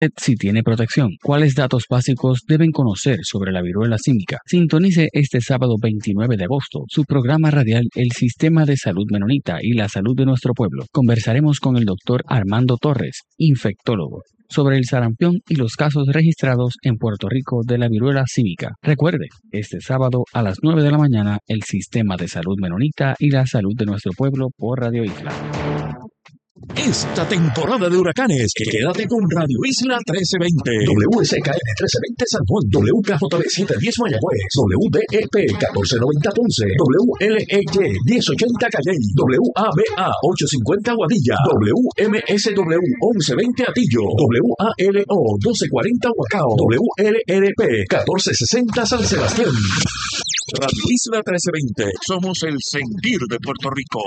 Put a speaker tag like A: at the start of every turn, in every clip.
A: Si tiene protección, ¿cuáles datos básicos deben conocer sobre la viruela símica? Sintonice este sábado 29 de agosto su programa radial El Sistema de Salud Menonita y la Salud de Nuestro Pueblo. Conversaremos con el doctor Armando Torres, infectólogo, sobre el sarampión y los casos registrados en Puerto Rico de la viruela símica. Recuerde, este sábado a las 9 de la mañana, El Sistema de Salud Menonita y la Salud de Nuestro Pueblo por Radio Isla.
B: Esta temporada de huracanes, quédate con Radio Isla 1320, WSKN 1320 San Juan, WKJB 710 Mayagüez, WDEP 1490 Ponce, WLEY 1080 Calley, WABA 850 Guadilla, WMSW 1120 Atillo, WALO 1240 Huacao, WLRP 1460 San Sebastián. Radio Isla 1320, somos el sentir de Puerto Rico.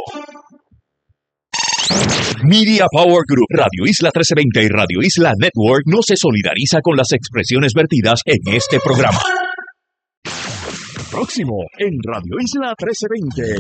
B: Media Power Group, Radio Isla 1320 y Radio Isla Network no se solidariza con las expresiones vertidas en este programa. Próximo en Radio Isla 1320.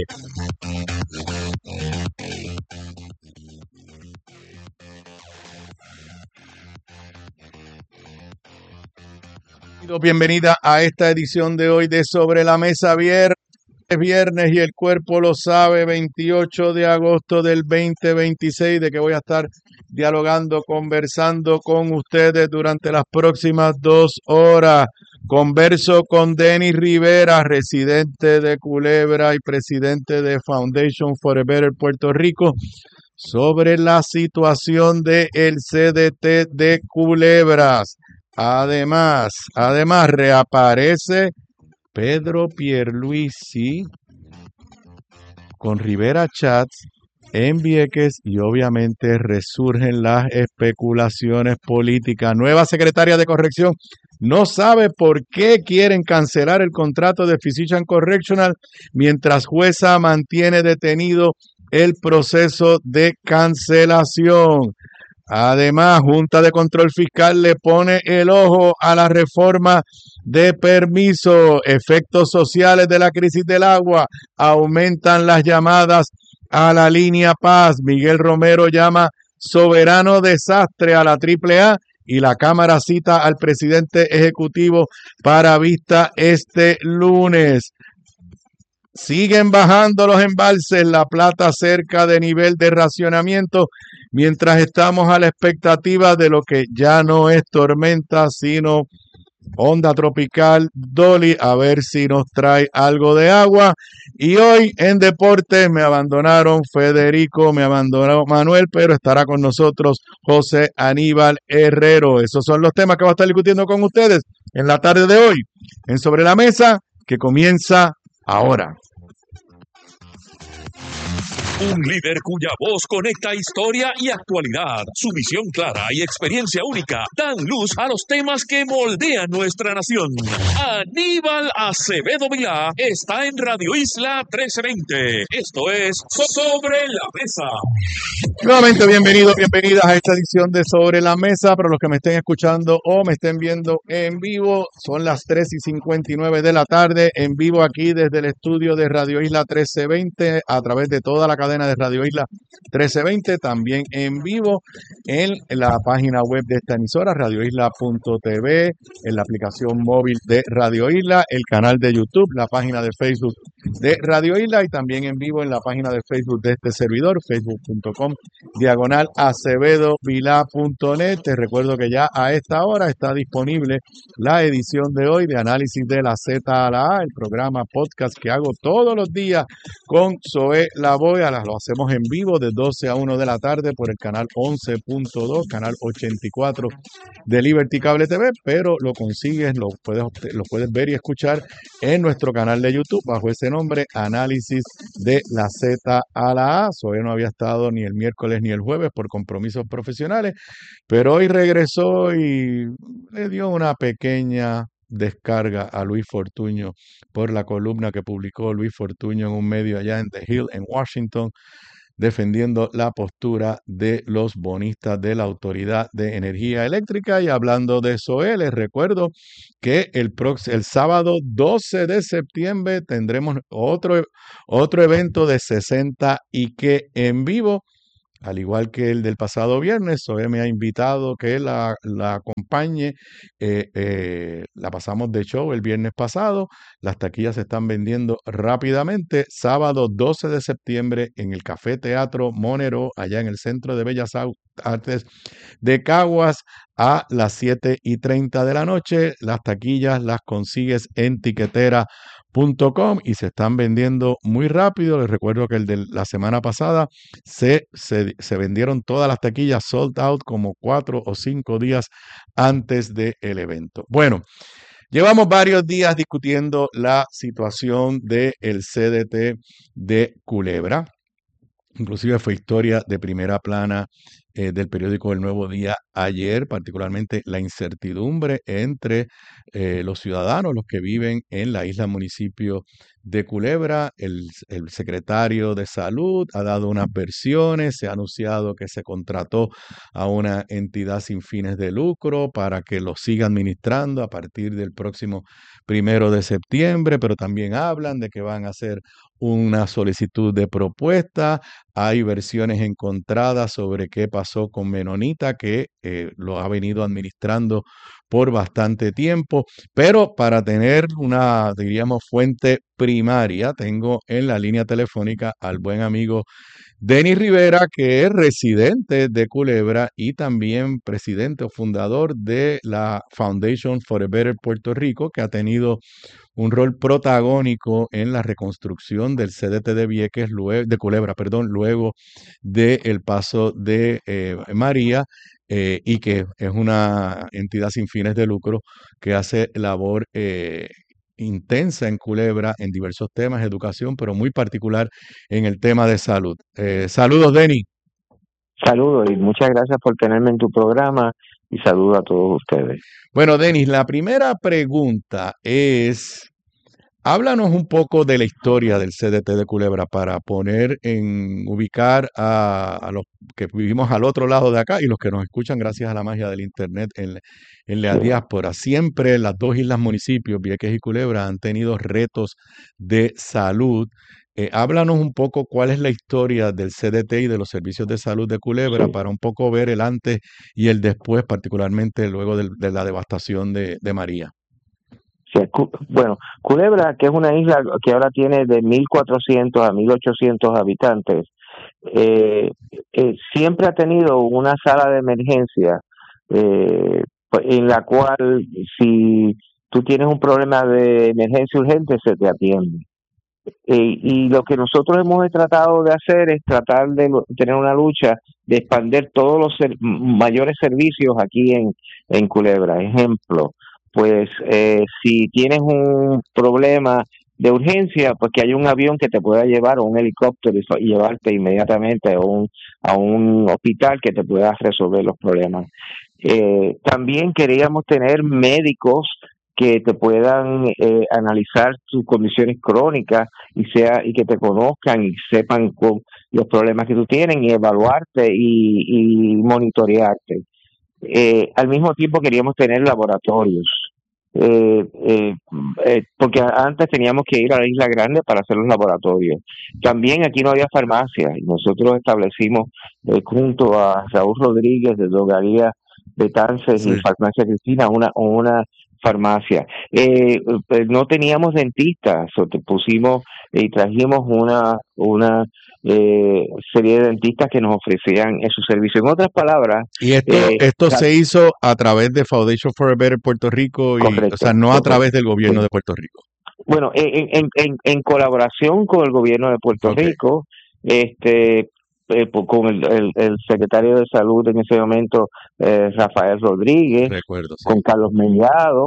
C: Bienvenida a esta edición de hoy de Sobre la Mesa. Viernes y el cuerpo lo sabe, 28 de agosto del 2026, de que voy a estar dialogando, conversando con ustedes durante las próximas 2 horas. Converso con Denis Rivera, residente de Culebra y presidente de Foundation for a Better Puerto Rico, sobre la situación del CDT de Culebras. Además, reaparece Pedro Pierluisi con Rivera Chats en Vieques y obviamente resurgen las especulaciones políticas. Nueva secretaria de Corrección no sabe por qué quieren cancelar el contrato de Physician Correctional mientras jueza mantiene detenido el proceso de cancelación. Además, Junta de Control Fiscal le pone el ojo a la reforma de permiso. Efectos sociales de la crisis del agua aumentan las llamadas a la línea Paz. Miguel Romero llama soberano desastre a la AAA y la Cámara cita al presidente ejecutivo para vista este lunes. Siguen bajando los embalses, La Plata cerca de nivel de racionamiento, mientras estamos a la expectativa de lo que ya no es tormenta, sino onda tropical Dolly, a ver si nos trae algo de agua. Y hoy en deportes me abandonaron Federico, me abandonó Manuel, pero estará con nosotros José Aníbal Herrero. Esos son los temas que voy a estar discutiendo con ustedes en la tarde de hoy, en Sobre la Mesa, que comienza ahora.
B: Un líder cuya voz conecta historia y actualidad. Su visión clara y experiencia única dan luz a los temas que moldean nuestra nación. Aníbal Acevedo Vilá está en Radio Isla 1320. Esto es Sobre la Mesa.
C: Nuevamente bienvenidas a esta edición de Sobre la Mesa. Para los que me estén escuchando o me estén viendo en vivo, son las 3:59 de la tarde, en vivo aquí desde el estudio de Radio Isla 1320, a través de toda la cadena de Radio Isla 1320, también en vivo en la página web de esta emisora, radioisla.tv, en la aplicación móvil de Radio Isla, el canal de YouTube, la página de Facebook de Radio Isla y también en vivo en la página de Facebook de este servidor, facebook.com/acevedovilá.net. Te recuerdo que ya a esta hora está disponible la edición de hoy de Análisis de la Z a la A, el programa podcast que hago todos los días con Zoé Lavoe. Lo hacemos en vivo de 12 a 1 de la tarde por el canal 11.2, canal 84 de Liberty Cable TV, pero lo consigues, lo puedes ver y escuchar en nuestro canal de YouTube bajo ese nombre, Análisis de la Z a la A. Zoé no había estado ni el miércoles ni el jueves por compromisos profesionales, pero hoy regresó y le dio una pequeña descarga a Luis Fortuño por la columna que publicó Luis Fortuño en un medio allá en The Hill, en Washington, defendiendo la postura de los bonistas de la Autoridad de Energía Eléctrica. Y hablando de eso, les recuerdo que el sábado 12 de septiembre tendremos otro evento de 60 y que en vivo. al igual que el del pasado viernes, Zoe me ha invitado que la acompañe. La pasamos de show el viernes pasado. Las taquillas se están vendiendo rápidamente. Sábado 12 de septiembre en el Café Teatro Monero, allá en el Centro de Bellas Artes de Caguas, a las 7:30 de la noche. Las taquillas las consigues en tiquetera.com y se están vendiendo muy rápido. Les recuerdo que el de la semana pasada se vendieron todas las taquillas sold out como 4 o 5 días antes del evento. Bueno, llevamos varios días discutiendo la situación del CDT de Culebra. Inclusive fue historia de primera plana del periódico El Nuevo Día ayer, particularmente la incertidumbre entre los ciudadanos, los que viven en la isla municipio de Culebra. El secretario de Salud ha dado unas versiones, se ha anunciado que se contrató a una entidad sin fines de lucro para que lo siga administrando a partir del próximo 1 de septiembre, pero también hablan de que van a hacer una solicitud de propuesta. Hay versiones encontradas sobre qué pasó con Menonita, que lo ha venido administrando por bastante tiempo, pero para tener una, diríamos, fuente primaria, tengo en la línea telefónica al buen amigo Denis Rivera, que es residente de Culebra y también presidente o fundador de la Foundation for a Better Puerto Rico, que ha tenido un rol protagónico en la reconstrucción del CDT de Vieques, de Culebra, perdón, luego del paso de María, y que es una entidad sin fines de lucro que hace labor intensa en Culebra en diversos temas, educación, pero muy particular en el tema de salud. Saludos, Denis.
D: Saludos y muchas gracias por tenerme en tu programa y saludo a todos ustedes.
C: Bueno, Denis, la primera pregunta es, háblanos un poco de la historia del CDT de Culebra para ubicar a los que vivimos al otro lado de acá y los que nos escuchan gracias a la magia del Internet en la diáspora. Siempre las dos islas municipios, Vieques y Culebra, han tenido retos de salud. Háblanos un poco cuál es la historia del CDT y de los servicios de salud de Culebra para un poco ver el antes y el después, particularmente luego de la devastación de María.
D: Sí, bueno, Culebra, que es una isla que ahora tiene de 1.400 a 1.800 habitantes, siempre ha tenido una sala de emergencia en la cual si tú tienes un problema de emergencia urgente se te atiende. Y lo que nosotros hemos tratado de hacer es tratar de tener una lucha de expandir todos los mayores servicios aquí en Culebra. Ejemplo, pues si tienes un problema de urgencia, pues que haya un avión que te pueda llevar o un helicóptero y llevarte inmediatamente a un hospital que te pueda resolver los problemas. También queríamos tener médicos que te puedan analizar tus condiciones crónicas y que te conozcan y sepan con los problemas que tú tienes y evaluarte y monitorearte. Al mismo tiempo queríamos tener laboratorios, porque antes teníamos que ir a la Isla Grande para hacer los laboratorios. También aquí no había farmacia y nosotros establecimos junto a Raúl Rodríguez de Droguería Betances y Farmacia Cristina una farmacia. No teníamos dentistas, pusimos y trajimos una serie de dentistas que nos ofrecían esos servicios. En otras palabras...
C: Y esto se hizo a través de Foundation for a Better Puerto Rico,
D: correcto,
C: o sea, no a través del gobierno de Puerto Rico.
D: Bueno, en colaboración con el gobierno de Puerto Rico, con el secretario de Salud en ese momento, Rafael Rodríguez, con Carlos Mellado,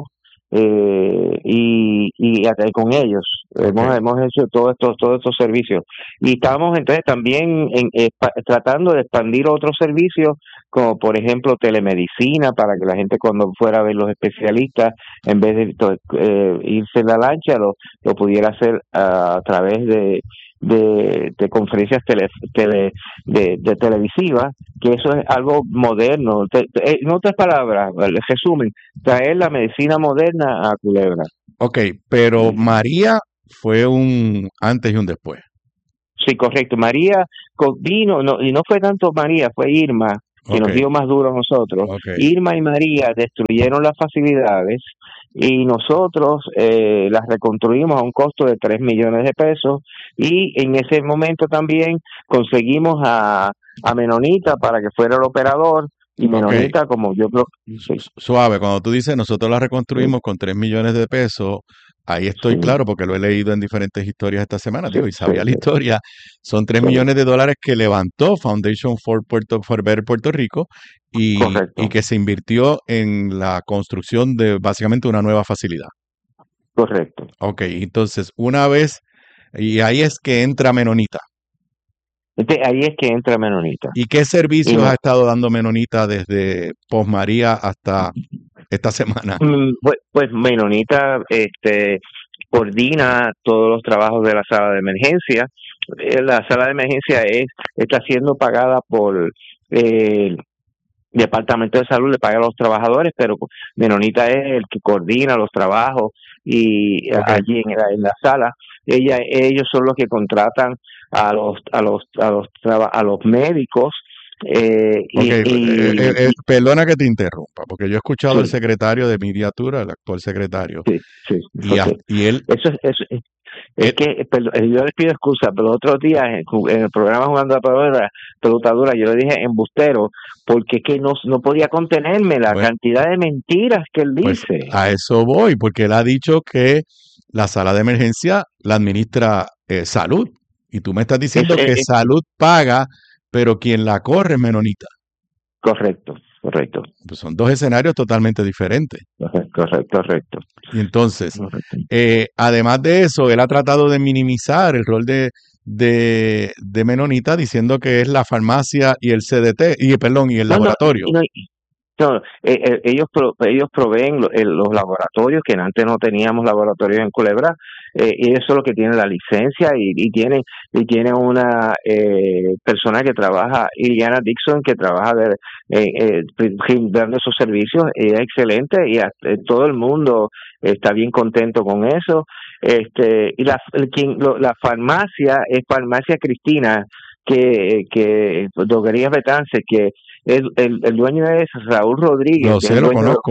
D: y con ellos hemos hecho todos estos servicios y estábamos entonces también tratando de expandir otros servicios como por ejemplo telemedicina para que la gente cuando fuera a ver los especialistas en vez de irse en la lancha lo pudiera hacer a través de conferencias televisivas, que eso es algo moderno. En otras palabras, el resumen, traer la medicina moderna a Culebra.
C: Ok, pero María fue un antes y un después.
D: Sí, correcto. María vino, no, y no fue tanto María, fue Irma que nos dio más duro a nosotros. Irma y María destruyeron las facilidades y nosotros las reconstruimos a un costo de 3 millones de pesos, y en ese momento también conseguimos a Menonita para que fuera el operador. Y Menonita, como yo creo...
C: Sí. Suave, cuando tú dices nosotros la reconstruimos con 3 millones de pesos, ahí estoy claro porque lo he leído en diferentes historias esta semana, y sabía la historia. Son 3 millones de dólares que levantó Foundation for Better Puerto Rico y que se invirtió en la construcción de básicamente una nueva facilidad.
D: Correcto.
C: Ok, entonces una vez, y ahí es que entra Menonita.
D: Ahí es que entra Menonita.
C: ¿Y qué servicios ha estado dando Menonita desde Posmaría hasta esta semana?
D: Pues Menonita coordina todos los trabajos de la sala de emergencia. La sala de emergencia está siendo pagada por el Departamento de Salud, le paga a los trabajadores, pero Menonita es el que coordina los trabajos y allí en la sala ellos son los que contratan a los médicos.
C: Perdona que te interrumpa, porque yo he escuchado al secretario de Mediatura, el actual secretario, y él...
D: Es que yo les pido excusa, pero otros días en el programa Jugando a la Pelotadura yo le dije embustero, porque es que no podía contenerme la cantidad de mentiras que él dice.
C: Pues a eso voy, porque él ha dicho que la sala de emergencia la administra Salud, y tú me estás diciendo que Salud paga, pero quien la corre es Menonita.
D: Correcto.
C: Pues son dos escenarios totalmente diferentes.
D: Correcto.
C: Y entonces, además de eso, él ha tratado de minimizar el rol de Menonita, diciendo que es la farmacia y el CDT, y el laboratorio.
D: Ellos proveen los laboratorios, que antes no teníamos laboratorios en Culebra, y eso es lo que tiene la licencia, y tiene una persona que trabaja, Iliana Dixon, que trabaja dando esos servicios, y es excelente, y todo el mundo está bien contento con eso. Y la farmacia es Farmacia Cristina, que Droguerías Betance, que el dueño es Raúl Rodríguez.
C: No sé, lo conozco.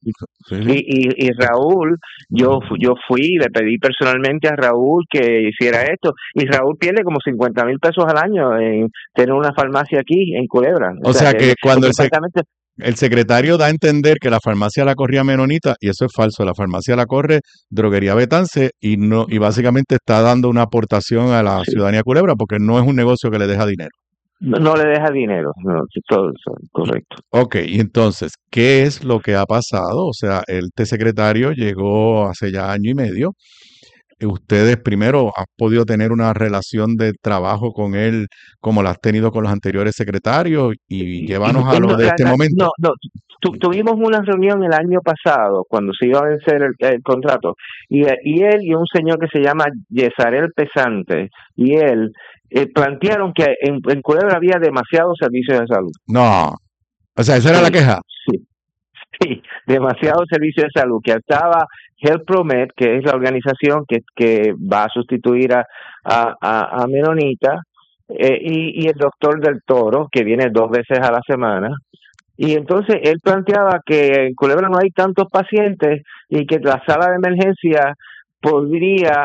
D: Y Raúl, yo fui y le pedí personalmente a Raúl que hiciera esto, y Raúl pierde como 50,000 pesos al año en tener una farmacia aquí en Culebra.
C: O sea que cuando el secretario da a entender que la farmacia la corría Menonita, y eso es falso, la farmacia la corre Droguería Betance, y básicamente está dando una aportación a la ciudadanía Culebra, porque no es un negocio que le deja dinero.
D: No le deja dinero, todo eso, correcto.
C: Ok, y entonces, ¿qué es lo que ha pasado? O sea, este secretario llegó hace ya año y medio. Ustedes primero han podido tener una relación de trabajo con él como la has tenido con los anteriores secretarios, y llévanos a lo de este momento.
D: Tuvimos una reunión el año pasado cuando se iba a vencer el contrato, y él y un señor que se llama Yesarel Pesante y él plantearon que en Culebra había demasiados servicios de salud.
C: No, o sea, esa era la queja.
D: Sí, demasiados servicios de salud, que estaba HealthPromed, que es la organización que va a sustituir a Menonita, y el doctor del Toro, que viene 2 veces a la semana. Y entonces él planteaba que en Culebra no hay tantos pacientes y que la sala de emergencia podría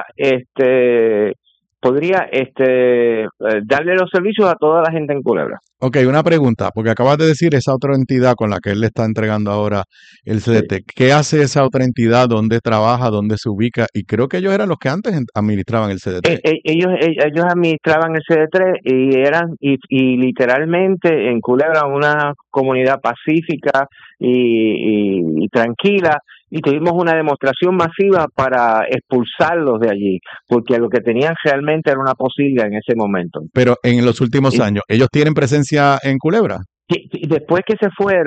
D: darle los servicios a toda la gente en Culebra.
C: Ok, una pregunta, porque acabas de decir esa otra entidad con la que él le está entregando ahora el CDT. Sí. ¿Qué hace esa otra entidad? ¿Dónde trabaja? ¿Dónde se ubica? Y creo que ellos eran los que antes administraban el CDT.
D: Ellos administraban el CDT y literalmente en Culebra una comunidad pacífica y tranquila, y tuvimos una demostración masiva para expulsarlos de allí, porque lo que tenían realmente era una posilga en ese momento.
C: Pero en los últimos años, ¿ellos tienen presencia en Culebra?
D: Después que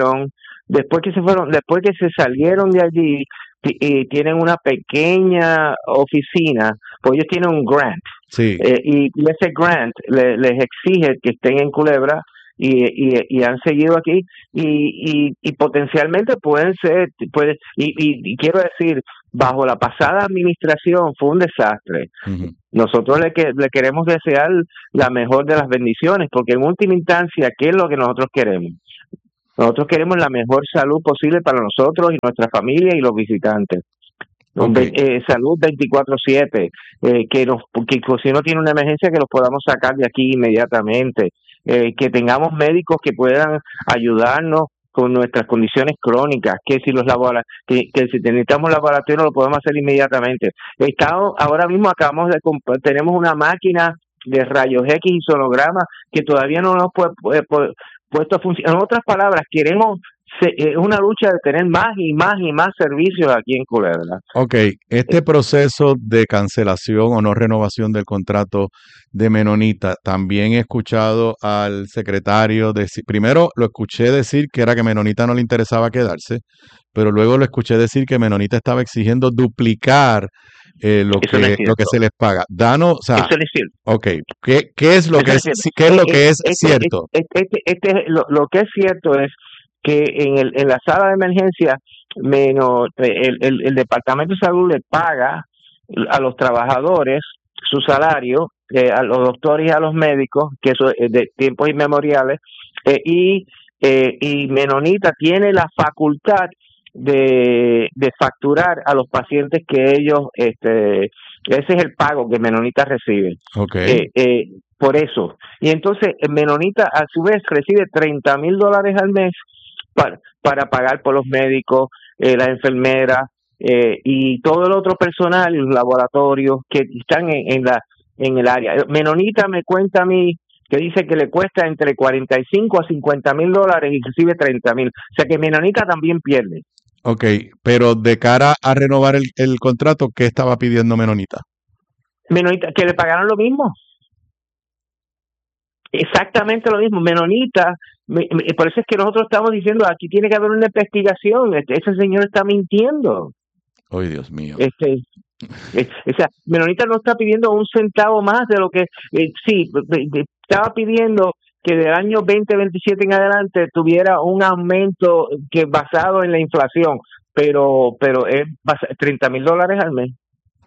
D: se salieron de allí, tienen una pequeña oficina, pues ellos tienen un grant.
C: Sí.
D: Y ese grant les exige que estén en Culebra, y han seguido aquí y potencialmente pueden ser, y quiero decir, bajo la pasada administración fue un desastre.
C: Ujú.
D: Nosotros le queremos desear la mejor de las bendiciones, porque en última instancia, ¿qué es lo que nosotros queremos? Nosotros queremos la mejor salud posible para nosotros y nuestra familia y los visitantes.
C: Okay.
D: Salud 24/7, que si uno tiene una emergencia que los podamos sacar de aquí inmediatamente, que tengamos médicos que puedan ayudarnos con nuestras condiciones crónicas, que si que si necesitamos laboratorio lo podemos hacer inmediatamente. Ahora mismo tenemos una máquina de rayos X y sonograma que todavía no nos puesto a funcionar. En otras palabras, es una lucha de tener más y más y más servicios aquí en Culebra.
C: Ok, este proceso de cancelación o no renovación del contrato de Menonita, también he escuchado al secretario decir, primero lo escuché decir que era que Menonita no le interesaba quedarse, pero luego lo escuché decir que Menonita estaba exigiendo duplicar lo
D: Eso no es
C: que se
D: cierto.
C: les paga. Danos, o sea,
D: Eso no es cierto.
C: ok, ¿qué es lo
D: Eso
C: que
D: no
C: es,
D: es cierto.
C: qué es lo que es cierto?
D: Lo que es cierto es que en la sala de emergencia el Departamento de Salud le paga a los trabajadores su salario, a los doctores y a los médicos, que eso es de tiempos inmemoriales, y Menonita tiene la facultad de facturar a los pacientes que ellos, ese es el pago que Menonita recibe.
C: Ok.
D: Por eso. Y entonces Menonita a su vez recibe $30,000 al mes para pagar por los médicos, las enfermeras y todo el otro personal, los laboratorios que están en el área. Menonita me cuenta a mí que dice que le cuesta entre 45 a 50 mil dólares y recibe 30,000. O sea que Menonita también pierde.
C: Ok, pero de cara a renovar el contrato, ¿qué estaba pidiendo Menonita?
D: Menonita, que le pagaran lo mismo. Exactamente lo mismo. Menonita, por eso es que nosotros estamos diciendo, aquí tiene que haber una investigación. Ese señor está mintiendo.
C: Ay, Dios mío.
D: O sea, Menonita no está pidiendo un centavo más de lo que estaba pidiendo que del año 2027 en adelante tuviera un aumento que basado en la inflación, pero es $30,000 al mes.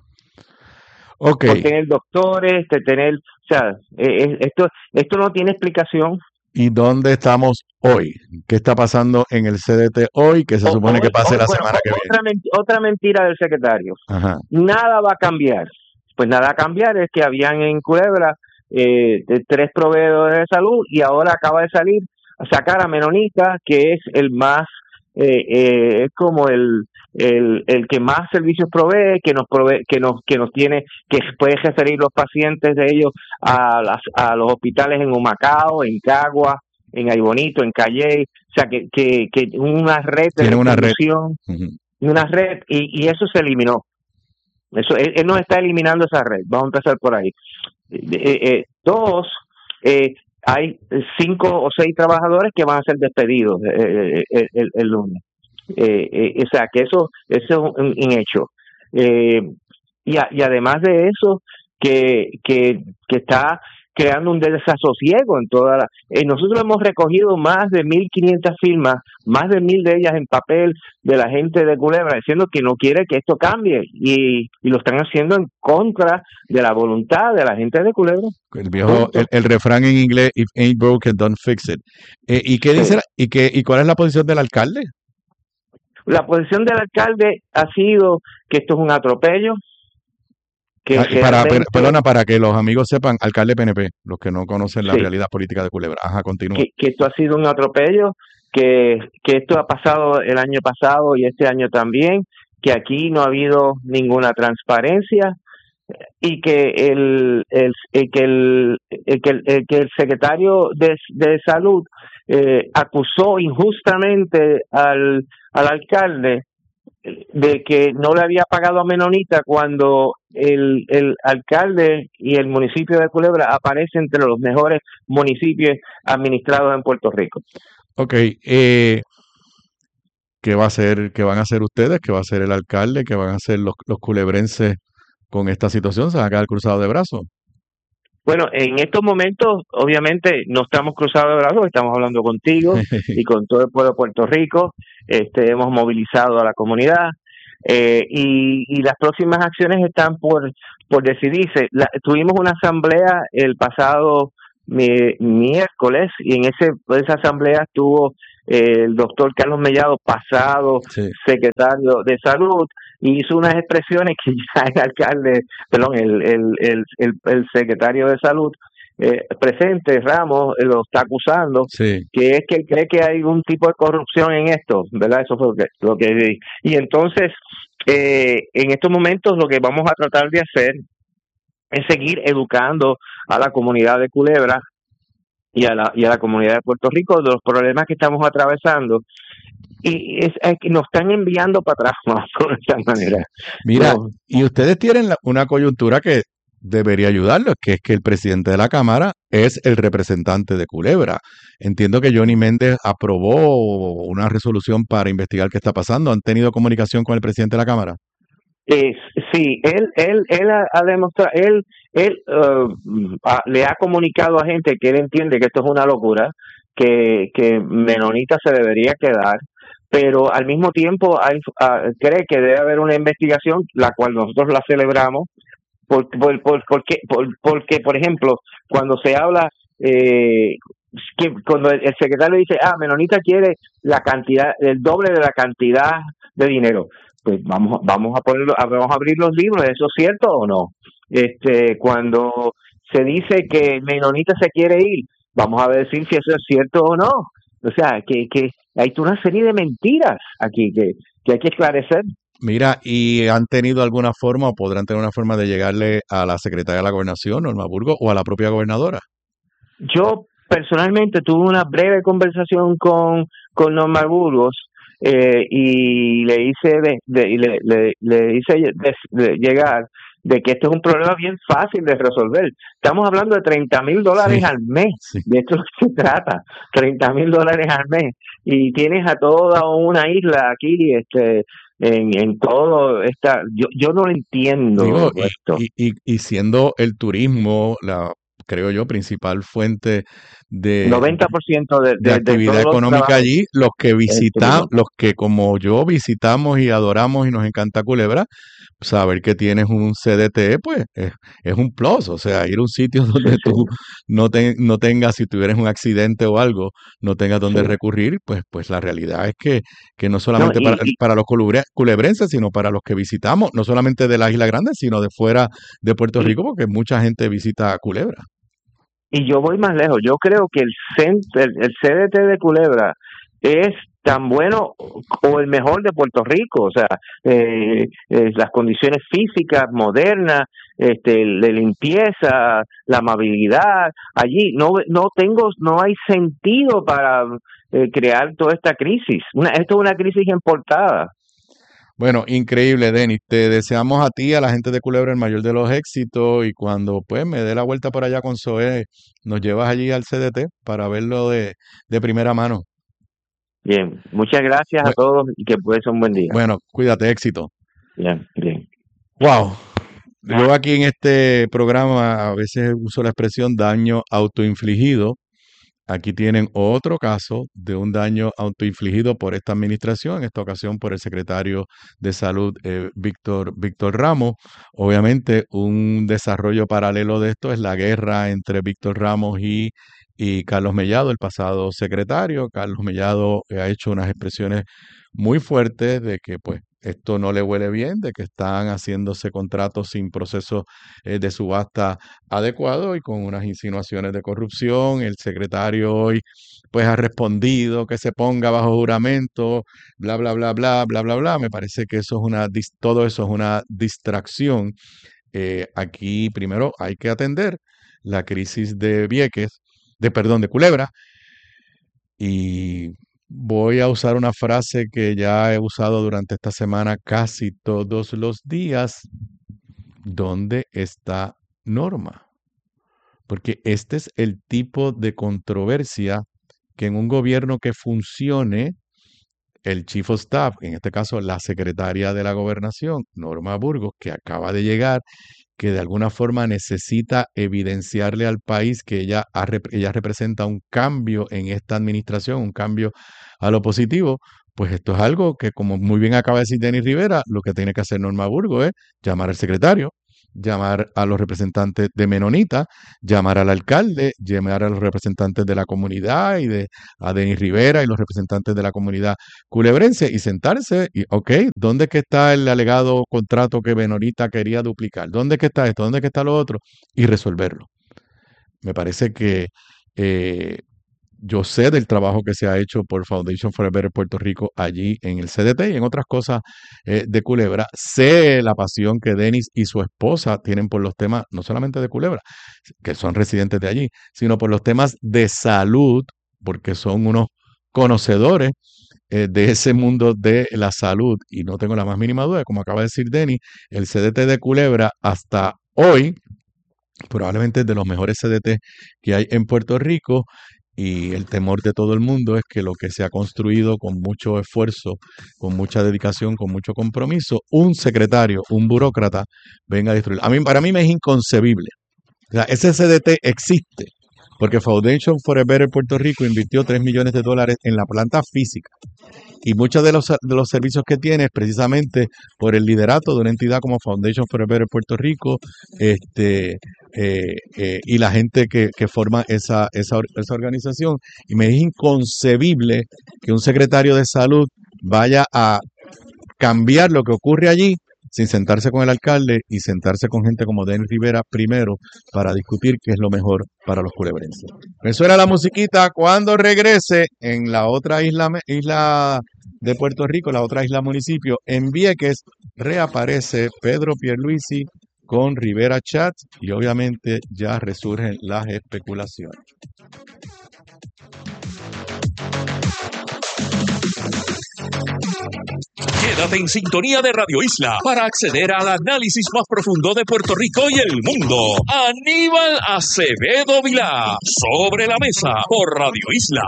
C: Ok.
D: Por tener doctores, o sea, esto no tiene explicación.
C: ¿Y dónde estamos hoy? ¿Qué está pasando en el CDT hoy que se supone que pase la semana que viene?
D: Otra mentira del secretario.
C: Ajá.
D: Nada va a cambiar. Pues nada a cambiar es que habían en Culebra 3 proveedores de salud y ahora acaba de sacar a Menonita, que es el más, es como el que más servicios provee, que nos tiene, que puede referir los pacientes de ellos a los hospitales en Humacao, en Cagua, en Aybonito, en Calley, o sea que una red de distribución, una red, y eso se eliminó. Eso él no está eliminando esa red. Vamos a empezar por ahí. Dos, hay 5 o 6 trabajadores que van a ser despedidos el lunes. O sea que eso es un hecho. Y además de eso, que está creando un desasosiego en nosotros hemos recogido más de 1,500 firmas, más de 1,000 de ellas en papel de la gente de Culebra diciendo que no quiere que esto cambie y lo están haciendo en contra de la voluntad de la gente de Culebra.
C: El viejo, el refrán en inglés, if ain't broken, don't fix it. ¿Y qué dice y cuál es la posición del alcalde?
D: La posición del alcalde ha sido que esto es un atropello.
C: Para que los amigos sepan, alcalde PNP, los que no conocen la realidad política de Culebra. Ajá, continúa.
D: Que esto ha sido un atropello, que esto ha pasado el año pasado y este año también, que aquí no ha habido ninguna transparencia y que el secretario de salud acusó injustamente al alcalde de que no le había pagado a Menonita cuando el alcalde y el municipio de Culebra aparece entre los mejores municipios administrados en Puerto Rico.
C: Ok, ¿qué van a hacer ustedes? ¿Qué va a hacer el alcalde? ¿Qué van a hacer los culebrenses con esta situación? ¿Se van a quedar cruzados de brazos?
D: Bueno, en estos momentos, obviamente, no estamos cruzados de brazos, estamos hablando contigo y con todo el pueblo de Puerto Rico. Hemos movilizado a la comunidad y las próximas acciones están por decidirse. Tuvimos una asamblea el pasado miércoles y en esa asamblea estuvo el doctor Carlos Mellado, pasado
C: Sí.
D: secretario de Salud, y hizo unas expresiones que ya el alcalde, perdón, el secretario de Salud presente, Ramos, lo está acusando,
C: Sí.
D: que es que él cree que hay un tipo de corrupción en esto, ¿verdad? Eso fue lo que vi. Y entonces, en estos momentos lo que vamos a tratar de hacer es seguir educando a la comunidad de Culebra y a la comunidad de Puerto Rico de los problemas que estamos atravesando. Y es que nos están enviando para atrás, ¿no? De esta manera.
C: Mira,
D: No,
C: y ustedes tienen una coyuntura que debería ayudarlos, que es que el presidente de la Cámara es el representante de Culebra. Entiendo que Johnny Méndez aprobó una resolución para investigar qué está pasando. ¿Han tenido comunicación con el presidente de la Cámara?
D: es, sí, él ha demostrado, le ha comunicado a gente que él entiende que esto es una locura, que Menonita se debería quedar, pero al mismo tiempo cree que debe haber una investigación, la cual nosotros la celebramos, porque, por ejemplo, cuando se habla, cuando el secretario dice, Menonita quiere la cantidad, el doble de la cantidad de dinero, pues vamos a abrir los libros, ¿eso es cierto o no? Cuando se dice que Menonita se quiere ir, vamos a decir si eso es cierto o no. O sea, que hay una serie de mentiras aquí que hay que esclarecer.
C: Mira, ¿y han tenido alguna forma o podrán tener una forma de llegarle a la secretaria de la Gobernación, Norma Burgos, o a la propia gobernadora?
D: Yo personalmente tuve una breve conversación con Norma Burgos y le hice le hice llegar de que esto es un problema bien fácil de resolver. Estamos hablando de $30,000
C: Sí,
D: al mes,
C: sí.
D: de esto es lo que se trata, $30,000 al mes, y tienes a toda una isla aquí, en todo yo no
C: Digo,
D: entiendo esto.
C: y siendo el turismo creo yo, principal fuente de,
D: 90%
C: de
D: de
C: actividad
D: todos los
C: económica
D: trabajos
C: allí, los que
D: es el turismo.
C: los que como yo visitamos y adoramos y nos encanta Culebra, saber que tienes un CDT, pues es un plus, o sea, ir a un sitio
D: Sí,
C: donde
D: sí,
C: tú no tengas, si tuvieras un accidente o algo, no tengas donde
D: sí.
C: recurrir, pues la realidad es que no
D: No,
C: solamente para los culebrenses, sino para los que visitamos, no solamente de la Isla Grande, sino de fuera de Puerto
D: y,
C: Rico, porque mucha gente visita Culebra.
D: y yo voy más lejos. Yo creo que el CDT de Culebra es tan bueno o el mejor de Puerto Rico. O sea, las condiciones físicas modernas, de limpieza, la amabilidad. Allí no hay sentido para crear toda esta crisis. Esto es una crisis importada.
C: Bueno, increíble, Denis. Te deseamos a ti, a la gente de Culebra, el mayor de los éxitos. Y cuando pues me dé la vuelta por allá con Zoé, nos llevas allí al CDT para verlo de primera mano.
D: Bien, muchas gracias a
C: Bue-
D: todos y que puede ser un buen día.
C: Bueno, cuídate, éxito.
D: Bien, bien.
C: Wow. Yo aquí en este programa a veces uso la expresión daño autoinfligido. Aquí tienen otro caso de un daño autoinfligido por esta administración, en esta ocasión por el secretario de Salud, Víctor Ramos. Obviamente, un desarrollo paralelo de esto es la guerra entre Víctor Ramos y Carlos Mellado, el pasado secretario. Carlos Mellado ha hecho unas expresiones muy fuertes de que pues esto no le huele bien, de que están haciéndose contratos sin proceso de subasta adecuado y con unas insinuaciones de corrupción. El secretario hoy pues ha respondido que se ponga bajo juramento, bla, bla, bla, bla, bla, bla, bla. Me parece que eso es todo eso es una distracción. Aquí primero hay que atender la crisis de Vieques, perdón, de Culebra, y voy a usar una frase que ya he usado durante esta semana casi todos los días. ¿Dónde está Norma? Porque este es el tipo de controversia que en un gobierno que funcione, el Chief of Staff, en este caso la secretaria de la Gobernación, Norma Burgos, que acaba de llegar que de alguna forma necesita evidenciarle al país que ella representa un cambio en esta administración, un cambio a lo positivo, pues esto es algo que, como muy bien acaba de decir Denis Rivera, lo que tiene que hacer Norma Burgos es llamar al secretario, llamar a los representantes de Menonita, llamar al alcalde, llamar a los representantes de la comunidad a Denis Rivera y los representantes de la comunidad culebrense y sentarse y, ok, ¿dónde es que está el alegado contrato que Menonita quería duplicar? ¿Dónde es que está esto? ¿Dónde es que está lo otro? Y resolverlo. Me parece que yo sé del trabajo que se ha hecho por Foundation for a Better Puerto Rico allí en el CDT y en otras cosas de Culebra. Sé la pasión que Denis y su esposa tienen por los temas, no solamente de Culebra, que son residentes de allí, sino por los temas de salud, porque son unos conocedores de ese mundo de la salud. Y no tengo la más mínima duda, como acaba de decir Denis, el CDT de Culebra hasta hoy probablemente es de los mejores CDT que hay en Puerto Rico. Y el temor de todo el mundo es que lo que se ha construido con mucho esfuerzo, con mucha dedicación, con mucho compromiso, un secretario, un burócrata, venga a destruir. Para mí me es inconcebible. O sea, ese CDT existe porque Foundation for a Better Puerto Rico invirtió $3 millones en la planta física. Y muchos de los servicios que tiene es precisamente por el liderato de una entidad como Foundation for a Better Puerto Rico, y la gente que forma esa organización. Y me es inconcebible que un secretario de salud vaya a cambiar lo que ocurre allí sin sentarse con el alcalde y sentarse con gente como Denis Rivera primero para discutir qué es lo mejor para los culebrenses. Eso era la musiquita. Cuando regrese en la otra isla de Puerto Rico, la otra isla municipio, en Vieques, reaparece Pedro Pierluisi con Rivera Chat y obviamente ya resurgen las especulaciones.
B: Quédate en sintonía de Radio Isla para acceder al análisis más profundo de Puerto Rico y el mundo. Aníbal Acevedo Vilá, Sobre la Mesa, por Radio Isla.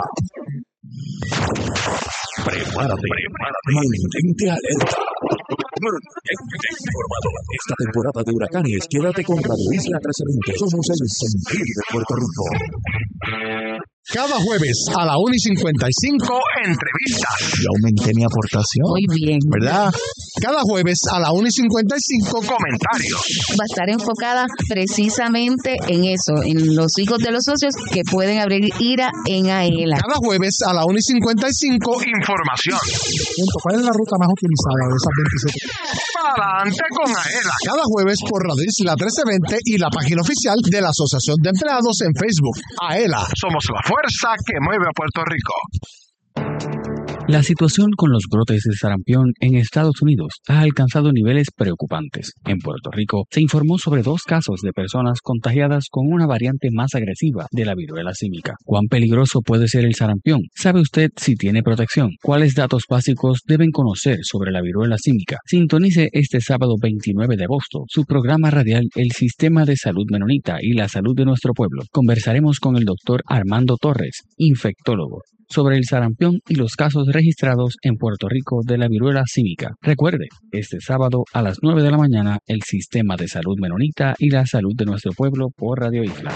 B: Prepárate. Mantente alerta. Mantente informado. Esta temporada de huracanes, quédate con Radio Isla 1320. Somos el sentir de Puerto Rico.
E: Cada jueves a la 1:55, entrevistas.
F: Yo aumenté mi aportación.
G: Muy bien.
E: ¿Verdad? Cada jueves a la 1:55, comentarios.
G: Va a estar enfocada precisamente en eso, en los hijos de los socios que pueden abrir IRA en AELA.
E: Cada jueves a la 1:55, información.
F: ¿Cuál es la ruta más utilizada de esas 27?
E: Adelante con AELA. Cada jueves por Radio Isla 1320 y la página oficial de la Asociación de Empleados en Facebook. AELA, somos la fuerza que mueve a Puerto Rico.
A: La situación con los brotes de sarampión en Estados Unidos ha alcanzado niveles preocupantes. En Puerto Rico se informó sobre 2 casos de personas contagiadas con una variante más agresiva de la viruela símica. ¿Cuán peligroso puede ser el sarampión? ¿Sabe usted si tiene protección? ¿Cuáles datos básicos deben conocer sobre la viruela símica? Sintonice este sábado 29 de agosto su programa radial El Sistema de Salud Menonita y la Salud de Nuestro Pueblo. Conversaremos con el doctor Armando Torres, infectólogo, sobre el sarampión y los casos registrados en Puerto Rico de la viruela símica. Recuerde, este sábado a las 9 de la mañana, el Sistema de Salud Menonita y la Salud de Nuestro Pueblo por Radio Isla.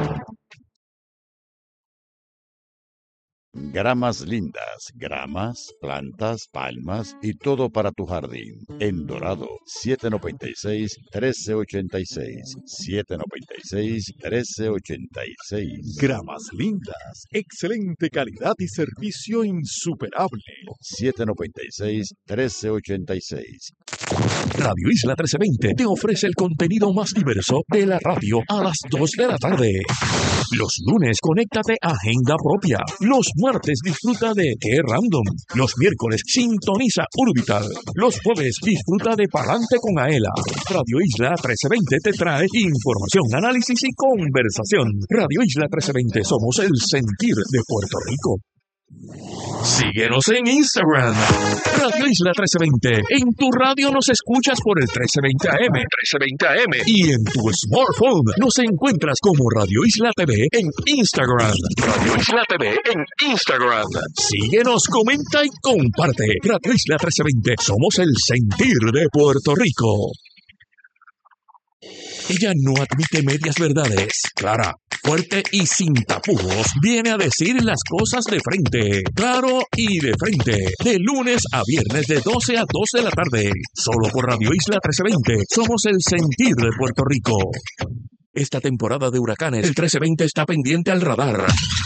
H: Gramas lindas, gramas, plantas, palmas y todo para tu jardín. En Dorado, 796-1386. 796-1386.
B: Gramas lindas, excelente calidad y servicio insuperable.
H: 796-1386.
B: Radio Isla 1320 te ofrece el contenido más diverso de la radio a las 2 de la tarde. Los lunes, conéctate a Agenda Propia. Los martes, disfruta de Qué Random. Los miércoles, sintoniza Orbital. Los jueves, disfruta de Palante con Aela. Radio Isla 1320 te trae información, análisis y conversación. Radio Isla 1320, somos el sentir de Puerto Rico. Síguenos en Instagram, Radio Isla 1320. En tu radio nos escuchas por el 1320 AM. Y en tu smartphone nos encuentras como Radio Isla TV en Instagram. Radio Isla TV en Instagram. Síguenos, comenta y comparte. Radio Isla 1320. Somos el sentir de Puerto Rico. Ella no admite medias verdades. Clara, fuerte y sin tapujos, viene a decir las cosas de frente. Claro y de frente. De lunes a viernes de 12 a 2 de la tarde. Solo por Radio Isla 1320. Somos el sentir de Puerto Rico. Esta temporada de huracanes, el 1320 está pendiente al radar.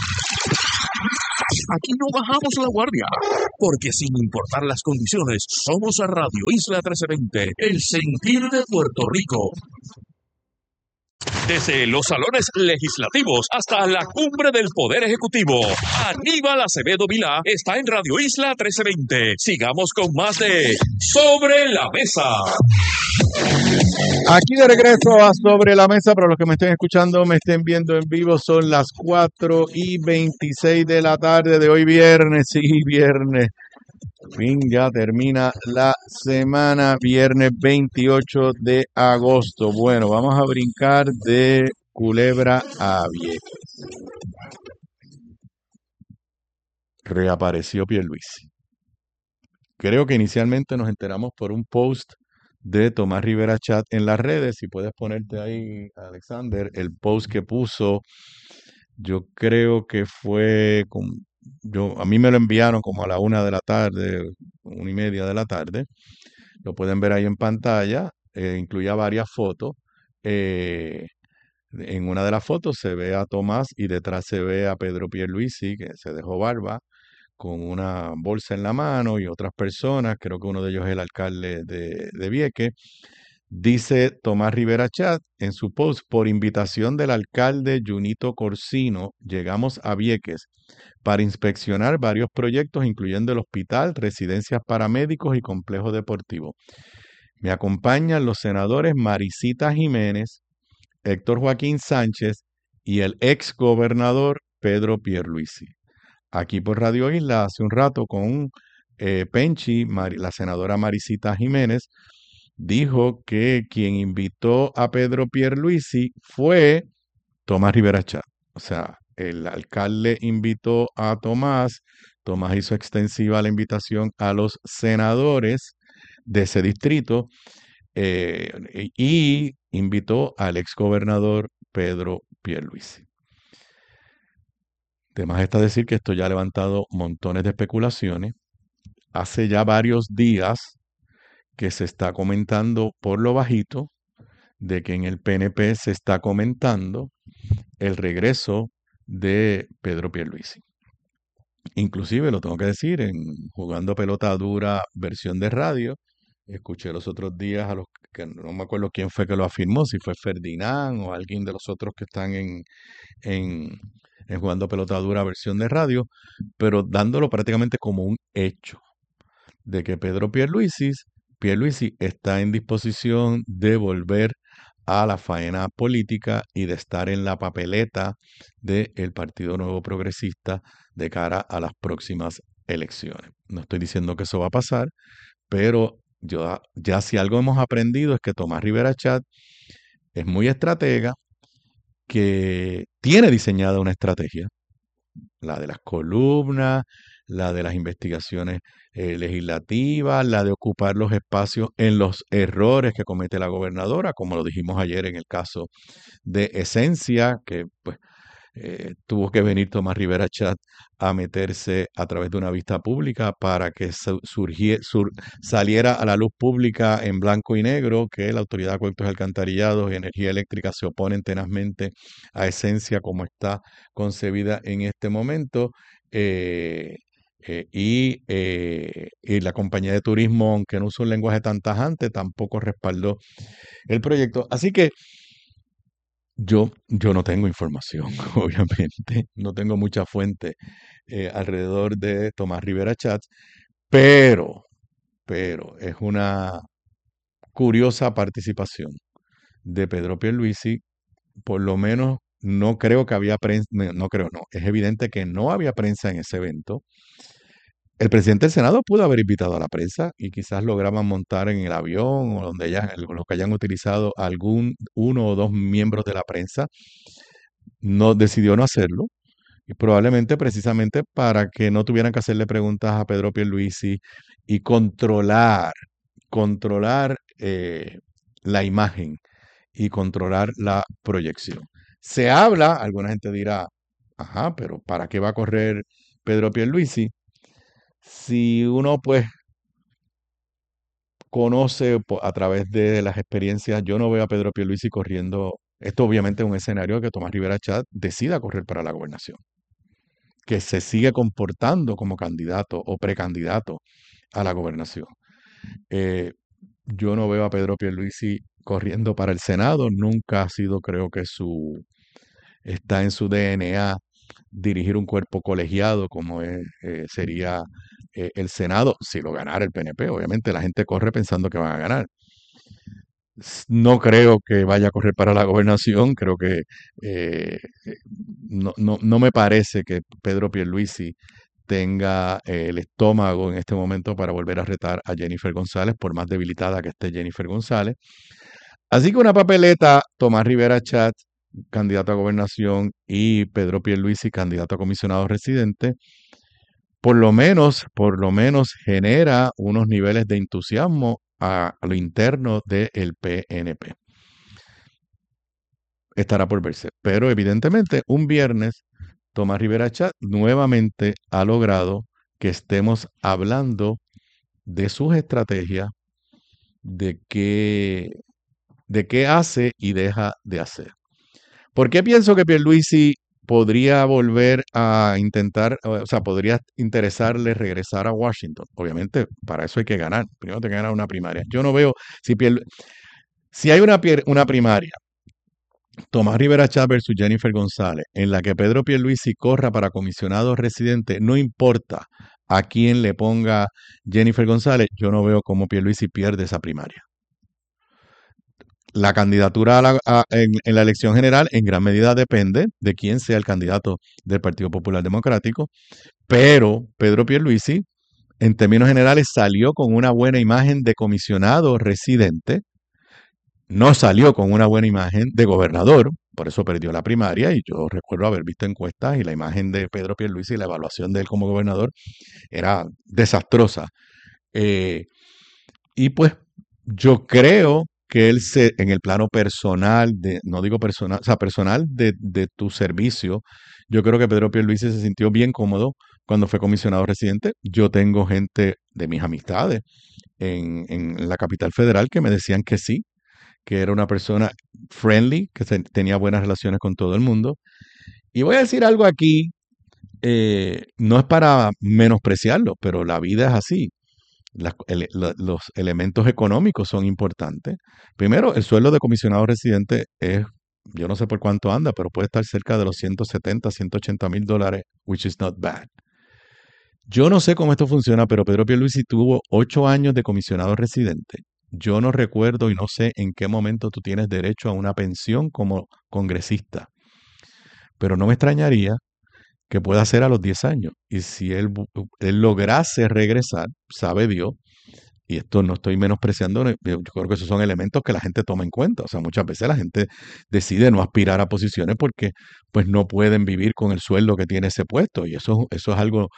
B: Aquí no bajamos la guardia, porque sin importar las condiciones, somos a Radio Isla 1320, el sentir de Puerto Rico. Desde los salones legislativos hasta la cumbre del Poder Ejecutivo, Aníbal Acevedo Vilá está en Radio Isla 1320. Sigamos con más de Sobre la Mesa.
C: Aquí de regreso a Sobre la Mesa, para los que me estén escuchando, me estén viendo en vivo, son las 4:26 de la tarde de hoy viernes, sí, viernes. Fin, ya termina la semana, viernes 28 de agosto. Bueno, vamos a brincar de Culebra a Vieques. Reapareció Pierluisi. Creo que inicialmente nos enteramos por un post de Tomás Rivera Chat en las redes. Si puedes ponerte ahí, Alexander, el post que puso, yo creo que fue, a mí me lo enviaron como a la 1 de la tarde, 1:30 de la tarde. Lo pueden ver ahí en pantalla. Incluía varias fotos. En una de las fotos se ve a Tomás y detrás se ve a Pedro Pierluisi, que se dejó barba, con una bolsa en la mano, y otras personas, creo que uno de ellos es el alcalde de Vieques. Dice Tomás Rivera Chat en su post: por invitación del alcalde Junito Corsino, llegamos a Vieques para inspeccionar varios proyectos, incluyendo el hospital, residencias para médicos y complejo deportivo. Me acompañan los senadores Maricita Jiménez, Héctor Joaquín Sánchez y el ex gobernador Pedro Pierluisi. Aquí por Radio Isla, hace un rato, con Penchi, la senadora Maricita Jiménez dijo que quien invitó a Pedro Pierluisi fue Tomás Rivera Chat. O sea, el alcalde invitó a Tomás hizo extensiva la invitación a los senadores de ese distrito y invitó al exgobernador Pedro Pierluisi. Además está decir que esto ya ha levantado montones de especulaciones. Hace ya varios días que se está comentando por lo bajito de que en el PNP se está comentando el regreso de Pedro Pierluisi. Inclusive, lo tengo que decir, en Jugando Pelota Dura versión de radio, escuché los otros días a los que no me acuerdo quién fue que lo afirmó, si fue Ferdinand o alguien de los otros que están en Jugando Pelota Dura versión de radio, pero dándolo prácticamente como un hecho de que Pedro Pierluisi está en disposición de volver a la faena política y de estar en la papeleta del Partido Nuevo Progresista de cara a las próximas elecciones. No estoy diciendo que eso va a pasar, pero ya si algo hemos aprendido es que Tomás Rivera Chat es muy estratega, que tiene diseñada una estrategia, la de las columnas, la de las investigaciones legislativas, la de ocupar los espacios en los errores que comete la gobernadora, como lo dijimos ayer en el caso de Esencia, que pues tuvo que venir Tomás Rivera Chat a meterse a través de una vista pública para que saliera a la luz pública en blanco y negro que la Autoridad de Acueductos y Alcantarillados y Energía Eléctrica se oponen tenazmente a Esencia como está concebida en este momento. Y la compañía de turismo, aunque no usa un lenguaje tan tajante, tampoco respaldó el proyecto. Así que yo no tengo información, obviamente, no tengo mucha fuente alrededor de Tomás Rivera Chat, pero es una curiosa participación de Pedro Pierluisi. Por lo menos no creo que había prensa, no, es evidente que no había prensa en ese evento. El presidente del Senado pudo haber invitado a la prensa y quizás lograban montar en el avión o donde los que hayan utilizado uno o dos miembros de la prensa. No decidió no hacerlo, y probablemente precisamente para que no tuvieran que hacerle preguntas a Pedro Pierluisi y controlar la imagen y controlar la proyección. Se habla, alguna gente dirá, ajá, pero ¿para qué va a correr Pedro Pierluisi? Si uno pues conoce a través de las experiencias, yo no veo a Pedro Pierluisi corriendo. Esto obviamente es un escenario que Tomás Rivera Chat decida correr para la gobernación, que se sigue comportando como candidato o precandidato a la gobernación. Yo no veo a Pedro Pierluisi corriendo para el Senado, nunca ha sido, creo que está en su DNA dirigir un cuerpo colegiado como sería el Senado, si lo ganara el PNP. Obviamente la gente corre pensando que van a ganar. No creo que vaya a correr para la gobernación, creo que no me parece que Pedro Pierluisi tenga el estómago en este momento para volver a retar a Jennifer González, por más debilitada que esté Jennifer González. Así que una papeleta, Tomás Rivera Chat, candidato a gobernación, y Pedro Pierluisi, candidato a comisionado residente, por lo menos genera unos niveles de entusiasmo a lo interno del PNP. Estará por verse. Pero evidentemente, un viernes, Tomás Rivera Chat nuevamente ha logrado que estemos hablando de sus estrategias, de qué hace y deja de hacer. ¿Por qué pienso que Pierluisi podría volver a intentar, o sea, podría interesarle regresar a Washington? Obviamente, para eso hay que ganar. Primero hay que ganar una primaria. Yo no veo, si hay una primaria, Tomás Rivera Chat versus Jennifer González, en la que Pedro Pierluisi corra para comisionado residente, no importa a quién le ponga Jennifer González, yo no veo cómo Pierluisi pierde esa primaria. La candidatura en la elección general en gran medida depende de quién sea el candidato del Partido Popular Democrático, pero Pedro Pierluisi, en términos generales, salió con una buena imagen de comisionado residente, no salió con una buena imagen de gobernador, por eso perdió la primaria, y yo recuerdo haber visto encuestas y la imagen de Pedro Pierluisi y la evaluación de él como gobernador era desastrosa. Y pues yo creo que él en el plano personal, no digo personal, o sea, personal de tu servicio, yo creo que Pedro Pierluisi se sintió bien cómodo cuando fue comisionado residente. Yo tengo gente de mis amistades en la capital federal que me decían que sí, que era una persona friendly, que tenía buenas relaciones con todo el mundo. Y voy a decir algo aquí, no es para menospreciarlo, pero la vida es así. Los elementos económicos son importantes. Primero, el sueldo de comisionado residente es, yo no sé por cuánto anda, pero puede estar cerca de los 170, 180 mil dólares, which is not bad. Yo no sé cómo esto funciona, pero Pedro Pierluisi tuvo 8 años de comisionado residente. Yo no recuerdo y no sé en qué momento tú tienes derecho a una pensión como congresista, pero no me extrañaría que pueda ser a los 10 años. Y si él lograse regresar, sabe Dios, y esto no estoy menospreciando, yo creo que esos son elementos que la gente toma en cuenta. O sea, muchas veces la gente decide no aspirar a posiciones porque pues no pueden vivir con el sueldo que tiene ese puesto, y eso es algo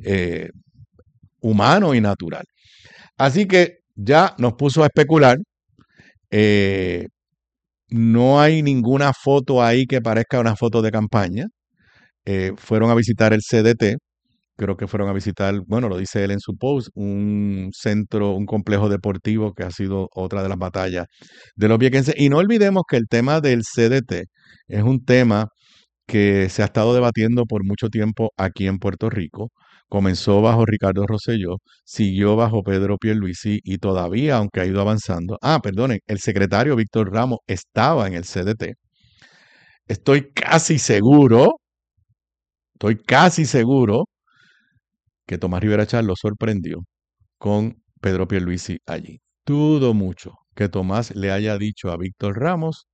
C: humano y natural. Así que ya nos puso a especular. No hay ninguna foto ahí que parezca una foto de campaña. Fueron a visitar el CDT, creo que fueron a visitar, bueno, lo dice él en su post, un centro, un complejo deportivo que ha sido otra de las batallas de los viequenses. Y no olvidemos que el tema del CDT es un tema que se ha estado debatiendo por mucho tiempo aquí en Puerto Rico. Comenzó bajo Ricardo Rosselló, siguió bajo Pedro Pierluisi y todavía, aunque ha ido avanzando. Perdonen, el secretario Víctor Ramos estaba en el CDT. Estoy casi seguro que Tomás Rivera Chat lo sorprendió con Pedro Pierluisi allí. Dudo mucho que Tomás le haya dicho a Víctor Ramos,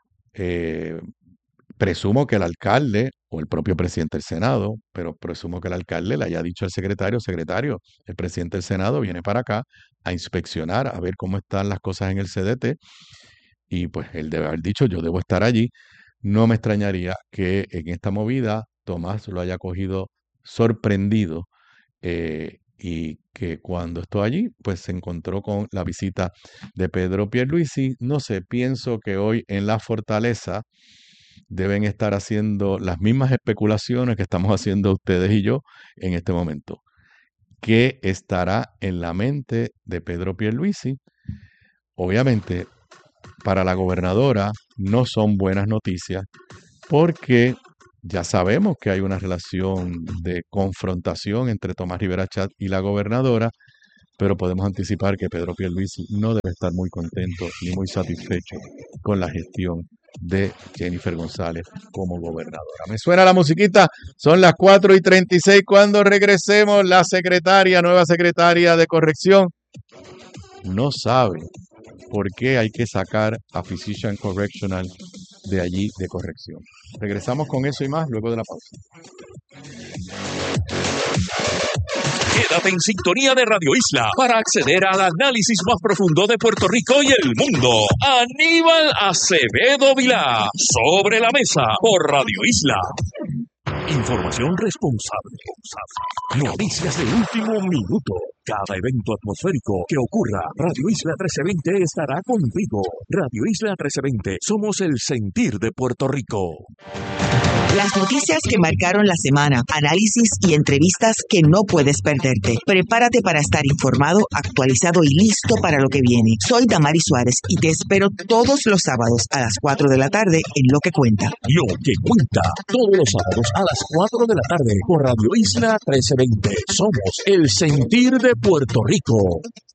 C: presumo que el alcalde o el propio presidente del Senado, pero presumo que el alcalde le haya dicho al secretario, el presidente del Senado viene para acá a inspeccionar, a ver cómo están las cosas en el CDT, y pues él debe haber dicho, yo debo estar allí. No me extrañaría que en esta movida Tomás lo haya cogido sorprendido y que cuando estuvo allí, pues se encontró con la visita de Pedro Pierluisi. No sé, pienso que hoy en la Fortaleza deben estar haciendo las mismas especulaciones que estamos haciendo ustedes y yo en este momento. ¿Qué estará en la mente de Pedro Pierluisi? Obviamente, para la gobernadora no son buenas noticias porque ya sabemos que hay una relación de confrontación entre Tomás Rivera Chat y la gobernadora, pero podemos anticipar que Pedro Pierluisi no debe estar muy contento ni muy satisfecho con la gestión de Jennifer González como gobernadora. Me suena la musiquita, son las 4:36. Cuando regresemos, la nueva secretaria de corrección, no sabe por qué hay que sacar a Physician Correctional de allí de corrección. Regresamos con eso y más luego de la pausa.
B: Quédate en sintonía de Radio Isla para acceder al análisis más profundo de Puerto Rico y el mundo. Aníbal Acevedo Vilá, Sobre la Mesa, por Radio Isla. Información responsable. Noticias de último minuto. Cada evento atmosférico que ocurra, Radio Isla 1320 estará contigo. Radio Isla 1320, somos el sentir de Puerto Rico.
I: Las noticias que marcaron la semana, análisis y entrevistas que no puedes perderte. Prepárate para estar informado, actualizado y listo para lo que viene. Soy Damari Suárez y te espero todos los sábados a las 4 de la tarde en Lo que Cuenta.
B: Lo que Cuenta, todos los sábados a las 4 de la tarde por Radio Isla 1320. Somos el sentir de Puerto Rico.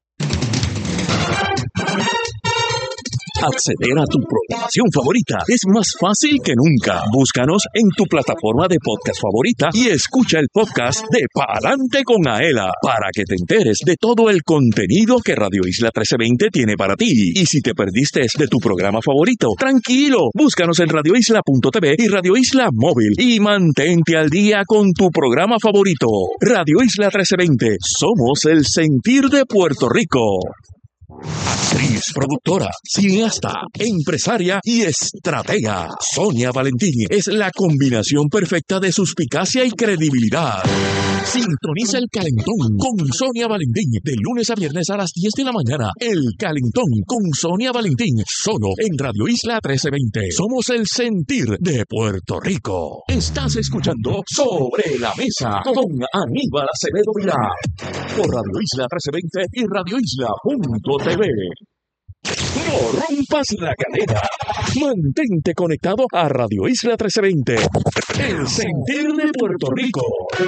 B: Acceder a tu programación favorita es más fácil que nunca. Búscanos en tu plataforma de podcast favorita y escucha el podcast de Pa'lante con Aela para que te enteres de todo el contenido que Radio Isla 1320 tiene para ti. Y si te perdiste de tu programa favorito, tranquilo, búscanos en radioisla.tv y Radio Isla Móvil y mantente al día con tu programa favorito. Radio Isla 1320, somos el sentir de Puerto Rico. Actriz, productora, cineasta, empresaria y estratega. Sonia Valentín es la combinación perfecta de suspicacia y credibilidad. Sintoniza El Calentón con Sonia Valentín de lunes a viernes a las 10 de la mañana. El Calentón con Sonia Valentín, solo en Radio Isla 1320. Somos el sentir de Puerto Rico. Estás escuchando Sobre la Mesa con Aníbal Acevedo Vilá por Radio Isla 1320 y radioisla.tv. No rompas la cadena. Mantente conectado a Radio Isla 1320. El sentir de Puerto Rico.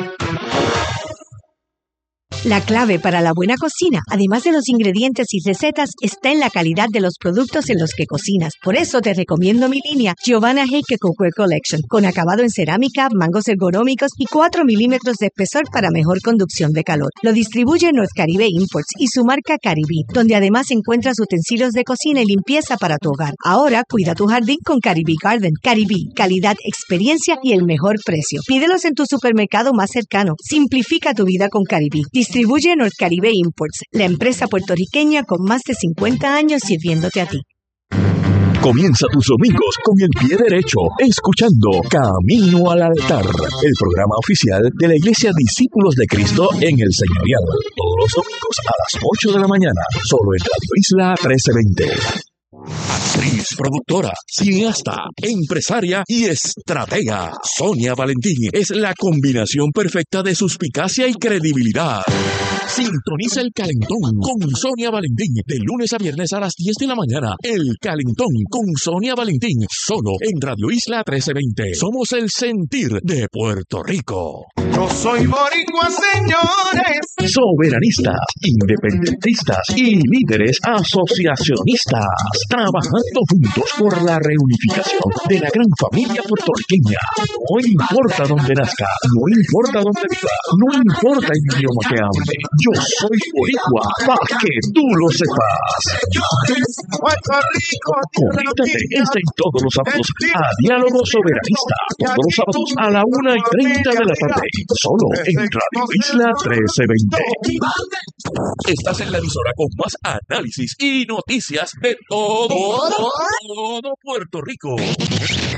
J: La clave para la buena cocina, además de los ingredientes y recetas, está en la calidad de los productos en los que cocinas. Por eso te recomiendo mi línea Giovanna Heike Cookware Collection, con acabado en cerámica, mangos ergonómicos y 4 milímetros de espesor para mejor conducción de calor. Lo distribuye North Caribe Imports y su marca Caribí, donde además encuentras utensilios de cocina y limpieza para tu hogar. Ahora cuida tu jardín con Caribí Garden. Caribí, calidad, experiencia y el mejor precio. Pídelos en tu supermercado más cercano. Simplifica tu vida con Caribí. Distribuye North Caribe Imports, la empresa puertorriqueña con más de 50 años sirviéndote a ti.
B: Comienza tus domingos con el pie derecho, escuchando Camino al Altar, el programa oficial de la Iglesia Discípulos de Cristo en el Señorial. Todos los domingos a las 8 de la mañana, solo en Radio Isla 1320. Actriz, productora, cineasta, empresaria y estratega. Sonia Valentín es la combinación perfecta de suspicacia y credibilidad. Sintoniza El Calentón con Sonia Valentín de lunes a viernes a las 10 de la mañana. El Calentón con Sonia Valentín, solo en Radio Isla 1320. Somos el sentir de Puerto Rico.
K: Yo soy boricua, señores.
B: Soberanistas, independentistas y líderes asociacionistas, trabajando juntos por la reunificación de la gran familia puertorriqueña. No importa dónde nazca, no importa dónde viva, no importa el idioma que hable. Yo soy boricua, para que tú lo sepas.
K: Puerto Rico.
B: Conéctate este y todos los sábados a Diálogo Soberanista, todos los sábados a la 1:30 de la tarde, solo en Radio Isla 1320. Estás en la emisora con más análisis y noticias de todo Puerto Rico.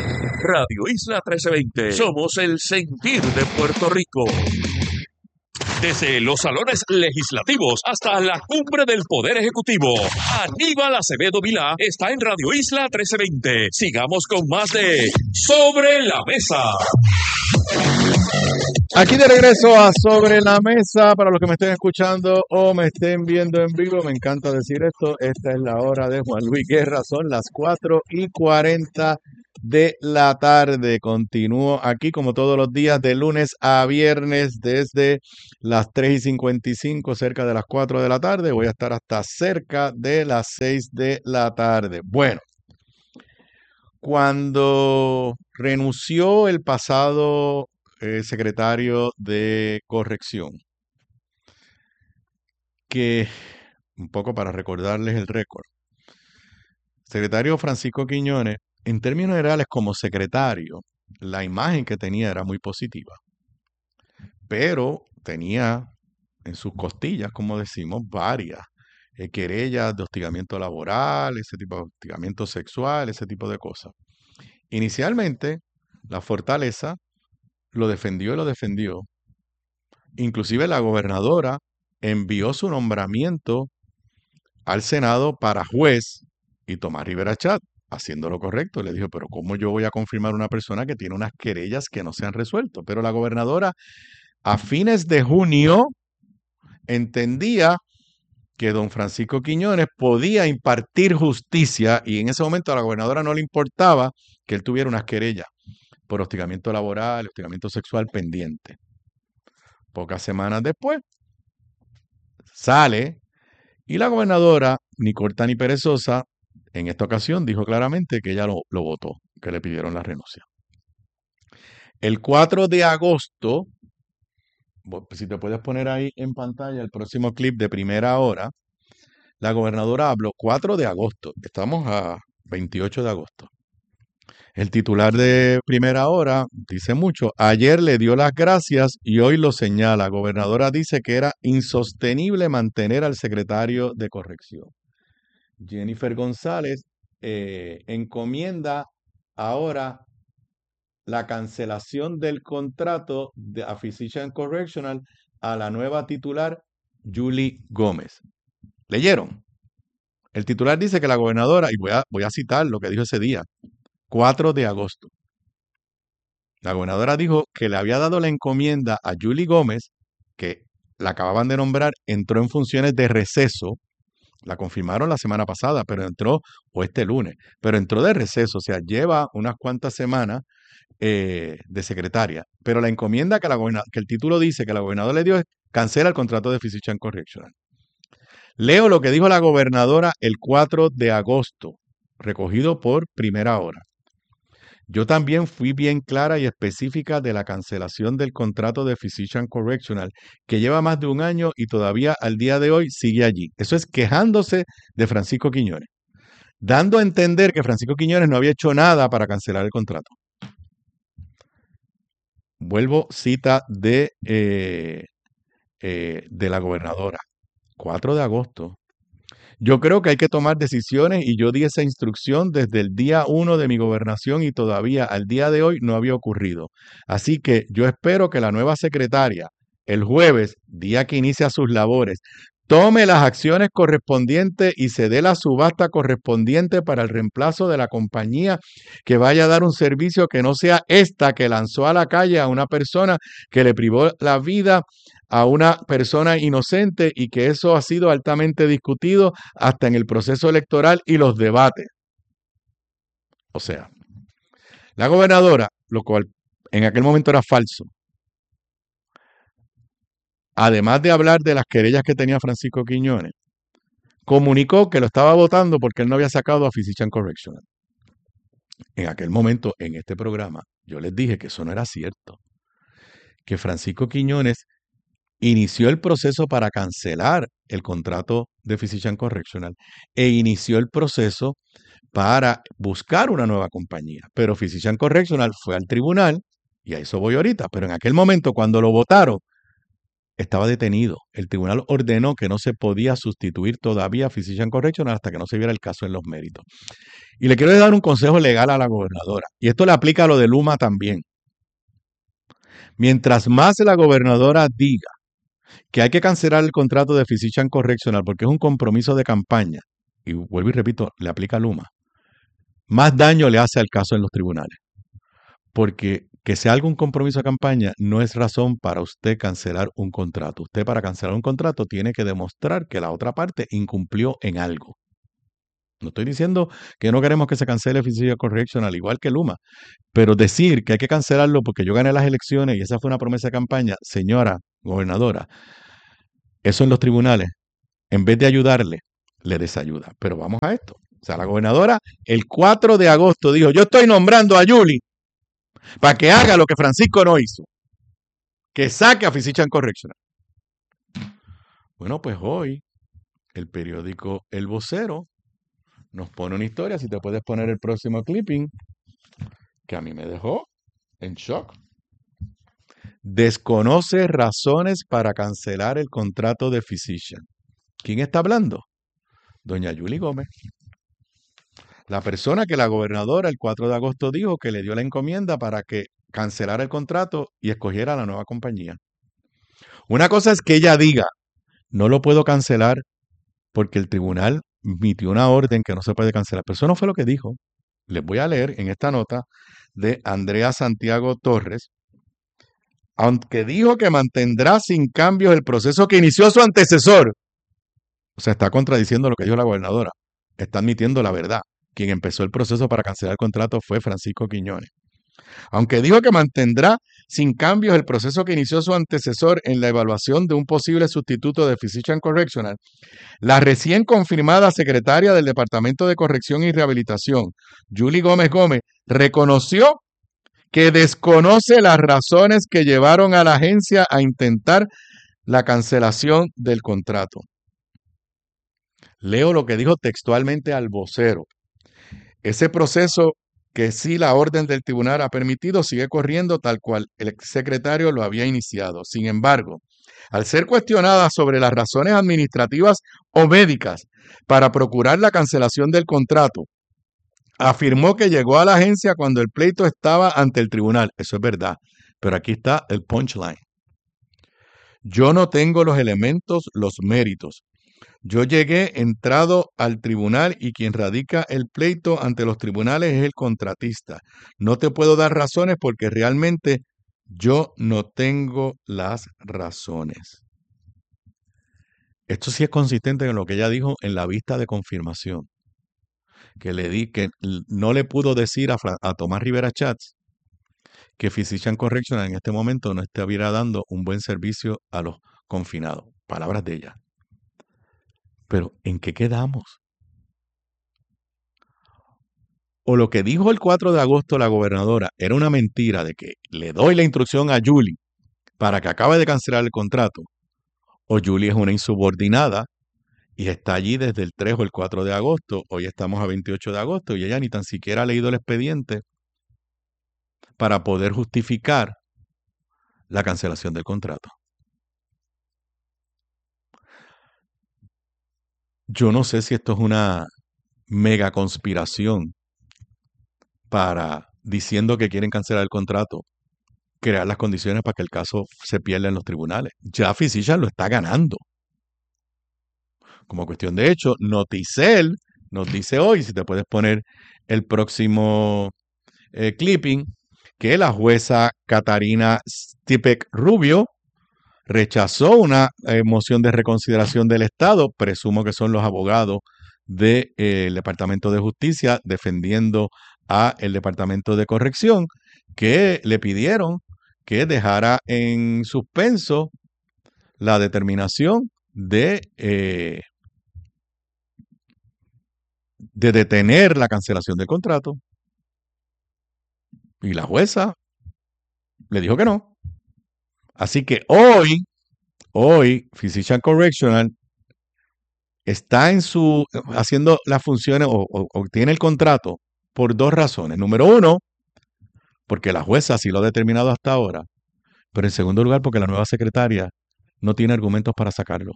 B: Radio Isla 1320. Somos el sentir de Puerto Rico. Desde los salones legislativos hasta la cumbre del Poder Ejecutivo, Aníbal Acevedo Vilá está en Radio Isla 1320. Sigamos con más de Sobre la Mesa.
C: Aquí de regreso a Sobre la Mesa, para los que me estén escuchando o me estén viendo en vivo, me encanta decir esto, esta es la hora de Juan Luis Guerra, son las 4:40 de la tarde. Continúo aquí como todos los días de lunes a viernes desde las 3:55, cerca de las 4 de la tarde, voy a estar hasta cerca de las 6 de la tarde. Bueno, cuando renunció el pasado secretario de Corrección, que un poco para recordarles el récord, secretario Francisco Quiñones, en términos generales como secretario, la imagen que tenía era muy positiva, pero tenía en sus costillas, como decimos, varias querellas de hostigamiento laboral, ese tipo de hostigamiento sexual, ese tipo de cosas. Inicialmente, la Fortaleza lo defendió y lo defendió. Inclusive la gobernadora envió su nombramiento al Senado para juez y Tomás Rivera Chat, haciendo lo correcto. Le dijo, pero ¿cómo yo voy a confirmar una persona que tiene unas querellas que no se han resuelto? Pero la gobernadora a fines de junio entendía que don Francisco Quiñones podía impartir justicia y en ese momento a la gobernadora no le importaba que él tuviera unas querellas por hostigamiento laboral, hostigamiento sexual pendiente. Pocas semanas después, sale y la gobernadora, ni corta ni perezosa, en esta ocasión dijo claramente que ella lo votó, que le pidieron la renuncia. El 4 de agosto, si te puedes poner ahí en pantalla el próximo clip de Primera Hora, la gobernadora habló 4 de agosto, estamos a 28 de agosto. El titular de Primera Hora dice mucho. Ayer le dio las gracias y hoy lo señala. La gobernadora dice que era insostenible mantener al secretario de Corrección. Jennifer González encomienda ahora la cancelación del contrato de Physician Correctional a la nueva titular, Julie Gómez. ¿Leyeron? El titular dice que la gobernadora, y voy a citar lo que dijo ese día, 4 de agosto. La gobernadora dijo que le había dado la encomienda a Julie Gómez, que la acababan de nombrar, entró en funciones de receso, la confirmaron la semana pasada, pero entró, o este lunes, pero entró de receso, o sea, lleva unas cuantas semanas de secretaria. Pero la encomienda que el título dice que la gobernadora le dio es cancela el contrato de Physician Correctional. Leo lo que dijo la gobernadora el 4 de agosto, recogido por Primera Hora. Yo también fui bien clara y específica de la cancelación del contrato de Physician Correctional, que lleva más de un año y todavía al día de hoy sigue allí. Eso es quejándose de Francisco Quiñones, dando a entender que Francisco Quiñones no había hecho nada para cancelar el contrato. Vuelvo, cita de la gobernadora, 4 de agosto. Yo creo que hay que tomar decisiones y yo di esa instrucción desde el día 1 de mi gobernación y todavía al día de hoy no había ocurrido. Así que yo espero que la nueva secretaria, el jueves, día que inicia sus labores, tome las acciones correspondientes y se dé la subasta correspondiente para el reemplazo de la compañía que vaya a dar un servicio que no sea esta que lanzó a la calle a una persona que le privó la vida a una persona inocente y que eso ha sido altamente discutido hasta en el proceso electoral y los debates. O sea, la gobernadora, lo cual en aquel momento era falso, además de hablar de las querellas que tenía Francisco Quiñones, comunicó que lo estaba votando porque él no había sacado a Physician Correctional. En aquel momento, en este programa, yo les dije que eso no era cierto, que Francisco Quiñones inició el proceso para cancelar el contrato de Physician Correctional e inició el proceso para buscar una nueva compañía. Pero Physician Correctional fue al tribunal, y a eso voy ahorita, pero en aquel momento cuando lo votaron, estaba detenido. El tribunal ordenó que no se podía sustituir todavía a Physician Correctional hasta que no se viera el caso en los méritos. Y le quiero dar un consejo legal a la gobernadora, y esto le aplica a lo de Luma también. Mientras más la gobernadora diga que hay que cancelar el contrato de Physician Correctional porque es un compromiso de campaña, y vuelvo y repito, le aplica a Luma, más daño le hace al caso en los tribunales. Porque que sea algún compromiso de campaña no es razón para usted cancelar un contrato. Usted, para cancelar un contrato, tiene que demostrar que la otra parte incumplió en algo. No estoy diciendo que no queremos que se cancele Physician Correctional, igual que Luma, pero decir que hay que cancelarlo porque yo gané las elecciones y esa fue una promesa de campaña, señora gobernadora, eso en los tribunales, en vez de ayudarle, le desayuda. Pero vamos a esto. O sea, la gobernadora el 4 de agosto dijo, yo estoy nombrando a Yuli para que haga lo que Francisco no hizo, que saque a Physician Correctional. Bueno, pues hoy el periódico El Vocero nos pone una historia, si te puedes poner el próximo clipping, que a mí me dejó en shock. Desconoce razones para cancelar el contrato de Physician. ¿Quién está hablando? Doña Yuli Gómez. La persona que la gobernadora el 4 de agosto dijo que le dio la encomienda para que cancelara el contrato y escogiera la nueva compañía. Una cosa es que ella diga, no lo puedo cancelar porque el tribunal emitió una orden que no se puede cancelar. Pero eso no fue lo que dijo. Les voy a leer en esta nota de Andrea Santiago Torres. Aunque dijo que mantendrá sin cambios el proceso que inició su antecesor. O sea, está contradiciendo lo que dijo la gobernadora. Está admitiendo la verdad. Quien empezó el proceso para cancelar el contrato fue Francisco Quiñones. Aunque dijo que mantendrá sin cambios el proceso que inició su antecesor en la evaluación de un posible sustituto de Physician Correctional, la recién confirmada secretaria del Departamento de Corrección y Rehabilitación, Yuli Gómez Gómez, reconoció que desconoce las razones que llevaron a la agencia a intentar la cancelación del contrato. Leo lo que dijo textualmente al vocero. Ese proceso que sí la orden del tribunal ha permitido sigue corriendo tal cual el secretario lo había iniciado. Sin embargo, al ser cuestionada sobre las razones administrativas o médicas para procurar la cancelación del contrato, afirmó que llegó a la agencia cuando el pleito estaba ante el tribunal. Eso es verdad, pero aquí está el punchline. Yo no tengo los elementos, los méritos. Yo llegué entrado al tribunal y quien radica el pleito ante los tribunales es el contratista. No te puedo dar razones porque realmente yo no tengo las razones. Esto sí es consistente con lo que ella dijo en la vista de confirmación. Que no le pudo decir a Tomás Rivera Chats que Physician Correctional en este momento no estuviera dando un buen servicio a los confinados. Palabras de ella. Pero, ¿en qué quedamos? O lo que dijo el 4 de agosto la gobernadora era una mentira de que le doy la instrucción a Yuli para que acabe de cancelar el contrato, o Yuli es una insubordinada y está allí desde el 3 o el 4 de agosto, hoy estamos a 28 de agosto y ella ni tan siquiera ha leído el expediente para poder justificar la cancelación del contrato. Yo no sé si esto es una mega conspiración para, diciendo que quieren cancelar el contrato, crear las condiciones para que el caso se pierda en los tribunales. Ya Physician lo está ganando. Como cuestión de hecho, Noticel nos dice hoy, si te puedes poner el próximo clipping, que la jueza Catarina Stipek Rubio rechazó una moción de reconsideración del Estado, presumo que son los abogados del Departamento de Justicia defendiendo al Departamento de Corrección, que le pidieron que dejara en suspenso la determinación de detener la cancelación del contrato. Y la jueza le dijo que no. Así que hoy, Physician Correctional está haciendo las funciones o tiene el contrato por dos razones. Número uno, porque la jueza sí lo ha determinado hasta ahora. Pero en segundo lugar, porque la nueva secretaria no tiene argumentos para sacarlo.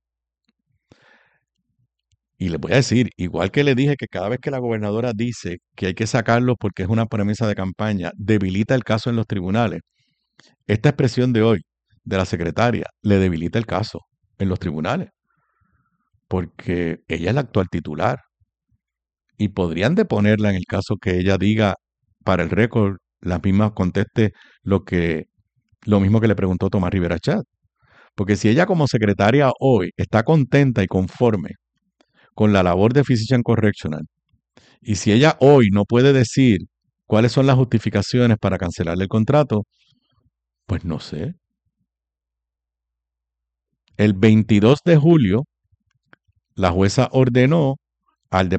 C: Y les voy a decir, igual que le dije que cada vez que la gobernadora dice que hay que sacarlo porque es una promesa de campaña, debilita el caso en los tribunales. Esta expresión de hoy, de la secretaria le debilita el caso en los tribunales, porque ella es la actual titular y podrían deponerla en el caso que ella diga para el récord, la misma conteste lo mismo que le preguntó Tomás Rivera Chat. Porque si ella como secretaria hoy está contenta y conforme con la labor de Physician Correctional, y si ella hoy no puede decir cuáles son las justificaciones para cancelarle el contrato, pues no sé. El 22 de julio, la jueza ordenó al